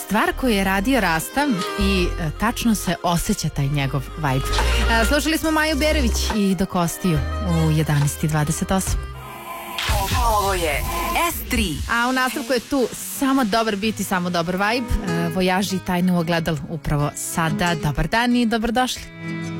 stvar koju je radio Rasta i tačno se osjeća taj njegov vibe. Slušali smo Maju Berović i Dok ostiju u 11:28. Ovo je S3. A u nastavku je tu samo dobar beat i samo dobar vibe. Vojaži i Tajne u ogledalu upravo sada. Dobar dan i dobrodošli.